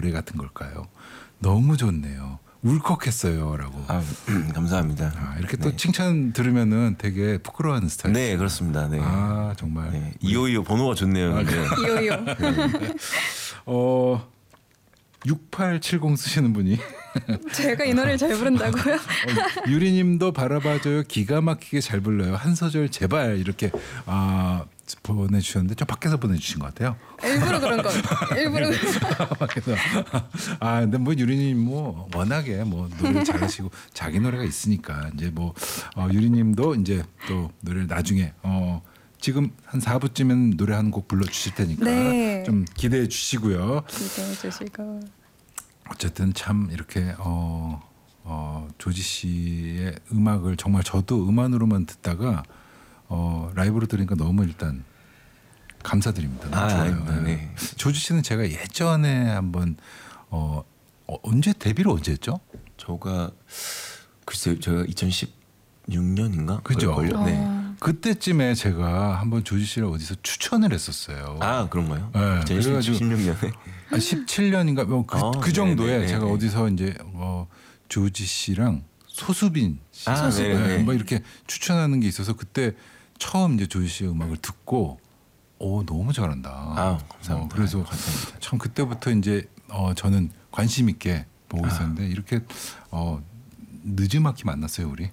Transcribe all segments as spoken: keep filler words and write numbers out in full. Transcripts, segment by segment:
노래 같은 걸까요? 너무 좋네요. 울컥했어요라고. 아, 감사합니다. 아, 이렇게 네. 또 칭찬 들으면은 되게 부끄러워하는 스타일. 네, 그렇습니다. 네. 아 정말. 네. 이오이오 번호가 좋네요. 아, 네. 이오이오. 어 육팔칠공 쓰시는 분이 제가 이 노래를 잘 부른다고요? 어, 유리님도 바라봐줘요. 기가 막히게 잘 불러요. 한 소절 제발 이렇게 아, 보내주셨는데 좀 밖에서 보내주신 것 같아요. 일부러 그런 거. 일부러. 밖에서. 아 근데 뭐 유리님 뭐 워낙에 뭐 노래 잘하시고 자기 노래가 있으니까 이제 뭐 어, 유리님도 이제 또 노래를 나중에 어. 지금 한 사 부쯤엔 노래 한 곡 불러주실 테니까 네. 좀 기대해 주시고요. 기대해 주시고. 어쨌든 참 이렇게 어, 어, 조지 씨의 음악을 정말 저도 음악으로만 듣다가 어, 라이브로 들으니까 너무 일단 감사드립니다. 너무 아, 좋아요. 네. 네. 조지 씨는 제가 예전에 한번 어, 어, 언제 데뷔를 언제 했죠? 저가 글쎄요, 제가 이천십육 년인가? 그죠? 걸요? 네. 어. 그때쯤에 제가 한번 조지 씨를 어디서 추천을 했었어요. 아, 그런가요? 네, 이천십육 년에. 아, 십칠 년인가 뭐 그 어, 그 정도에 네네네. 제가 어디서 이제 어, 조지 씨랑 소수빈 씨, 아, 소수빈 네네. 뭐 이렇게 추천하는 게 있어서 그때 처음 이제 조지 씨의 음악을 듣고 오 너무 잘한다. 아, 감사합니다. 어, 그래서 감사합니다. 참 그때부터 이제 어, 저는 관심 있게 보고 있었는데 이렇게 어, 늦지막히 만났어요 우리.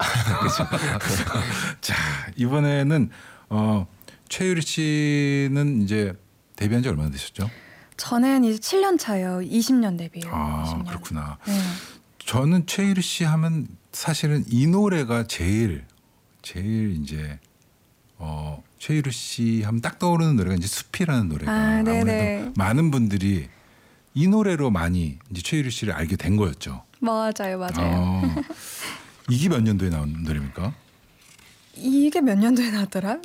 자 이번에는 어, 최유리 씨는 이제 데뷔한 지 얼마나 되셨죠? 저는 이제 칠 년 차요. 이십 년 데뷔예요. 아 이십 년. 그렇구나. 네. 저는 최유리 씨 하면 사실은 이 노래가 제일 제일 이제 어, 최유리 씨 하면 딱 떠오르는 노래가 이제 숲이라는 노래가 아, 네네. 아무래도 많은 분들이 이 노래로 많이 이제 최유리 씨를 알게 된 거였죠. 맞아요, 맞아요. 어, 이게 몇 년도에 나온 노래입니까? 이게 몇 년도에 나왔더라?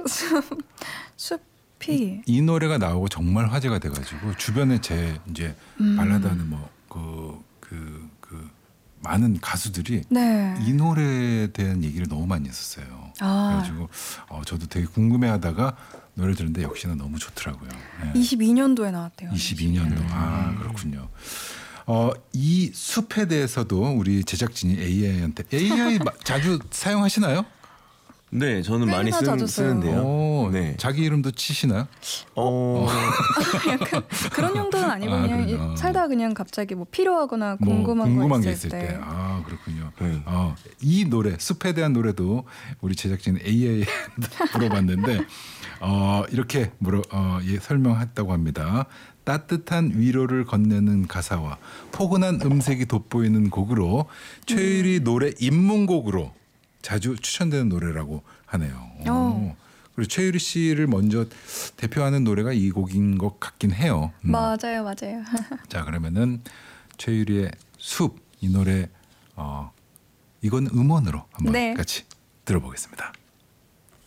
숲이. 이 노래가 나오고 정말 화제가 돼가지고 주변에 제 이제 음. 발라드하는 뭐그 그 그 많은 가수들이 네. 이 노래에 대한 얘기를 너무 많이 했었어요. 아. 그래가지고 어, 저도 되게 궁금해하다가 노래 들었는데 역시나 너무 좋더라고요. 네. 이십이 년도에 나왔대요. 이십이 년도. 아 그렇군요. 어, 이 숲에 대해서도 우리 제작진이 에이아이한테 에이아이 마, 자주 사용하시나요? 네, 저는 많이 꽤나 쓰, 자주 써요. 쓰는데요. 오, 네. 자기 이름도 치시나요? 어, 약간 그런 용도는 아니고 아, 그냥 그래요? 살다 그냥 갑자기 뭐 필요하거나 뭐 궁금한, 궁금한 거 게 있을, 있을 때. 때. 아 그렇군요. 네. 어, 이 노래 숲에 대한 노래도 우리 제작진 에이아이에 물어봤는데 어, 이렇게 물어 어, 예, 설명했다고 합니다. 따뜻한 위로를 건네는 가사와 포근한 음색이 돋보이는 곡으로 최유리 노래 입문곡으로 자주 추천되는 노래라고 하네요. 오. 어. 그리고 최유리 씨를 먼저 대표하는 노래가 이 곡인 것 같긴 해요. 음. 맞아요, 맞아요. 자 그러면은 최유리의 숲 이 노래 어, 이건 음원으로 한번 네. 같이 들어보겠습니다.